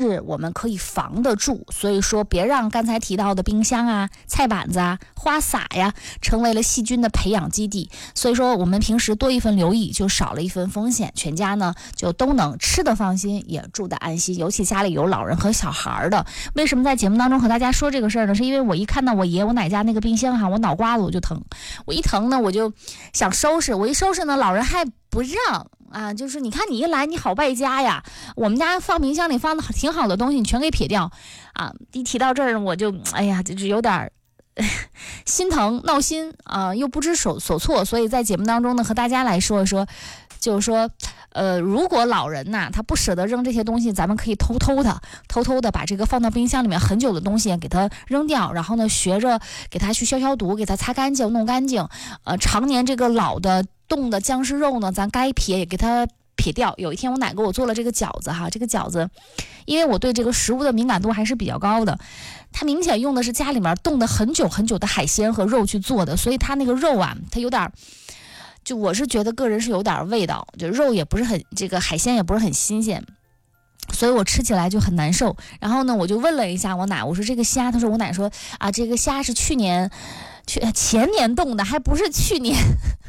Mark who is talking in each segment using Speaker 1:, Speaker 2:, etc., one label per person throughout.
Speaker 1: 是我们可以防得住。所以说别让刚才提到的冰箱啊、菜板子啊、花洒呀成为了细菌的培养基地。所以说我们平时多一份留意，就少了一份风险，全家呢就都能吃得放心，也住得安心。尤其家里有老人和小孩的，为什么在节目当中和大家说这个事儿呢？是因为我一看到我奶家那个冰箱哈，我脑瓜子我就疼，我一疼呢我就想收拾，我一收拾呢老人还不让啊，就是你看你一来你好败家呀，我们家放冰箱里放的挺好的东西你全给撇掉啊！一提到这儿我就哎呀，就是有点心疼闹心啊，又不知所措。所以在节目当中呢和大家来说一说，就是说如果老人呐他不舍得扔这些东西，咱们可以偷偷的把这个放到冰箱里面很久的东西给它扔掉，然后呢学着给它去消毒，给它擦干净弄干净。常年这个老的冻的僵尸肉呢咱该撇也给它撇掉。有一天我奶给我做了这个饺子哈，这个饺子因为我对这个食物的敏感度还是比较高的，它明显用的是家里面冻的很久很久的海鲜和肉去做的，所以它那个肉啊它有点，就我是觉得个人是有点味道，就肉也不是很，这个海鲜也不是很新鲜，所以我吃起来就很难受。然后呢我就问了一下我奶，我说这个虾，她说我奶说啊这个虾是前年冻的，还不是去年。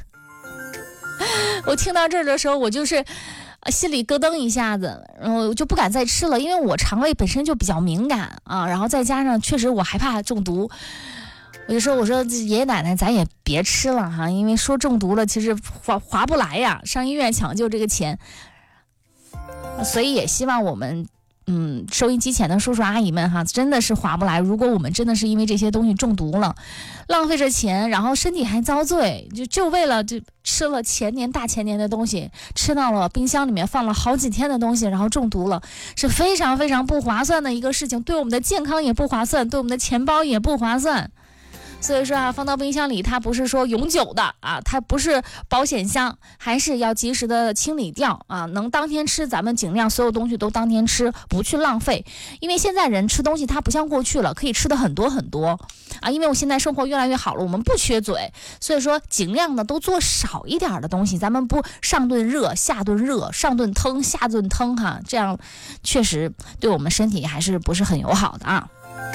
Speaker 1: 我听到这儿的时候我就是心里咯噔一下子，然后我就不敢再吃了，因为我肠胃本身就比较敏感啊，然后再加上确实我害怕中毒。我说爷爷奶奶咱也别吃了哈，因为说中毒了其实划不来呀，上医院抢救这个钱。所以也希望我们收音机前的叔叔阿姨们哈，真的是划不来。如果我们真的是因为这些东西中毒了，浪费着钱，然后身体还遭罪，就为了就吃了大前年的东西，吃到了冰箱里面放了好几天的东西，然后中毒了，是非常非常不划算的一个事情，对我们的健康也不划算，对我们的钱包也不划算。所以说啊，放到冰箱里它不是说永久的啊，它不是保险箱，还是要及时的清理掉啊。能当天吃咱们尽量所有东西都当天吃，不去浪费。因为现在人吃东西它不像过去了，可以吃的很多很多啊。因为我现在生活越来越好了，我们不缺嘴，所以说尽量的都做少一点的东西，咱们不上顿热下顿热，上顿腾下顿腾哈，这样确实对我们身体还是不是很友好的啊。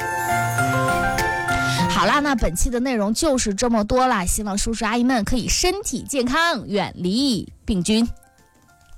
Speaker 1: 好啦，那本期的内容就是这么多啦，希望叔叔阿姨们可以身体健康，远离病菌。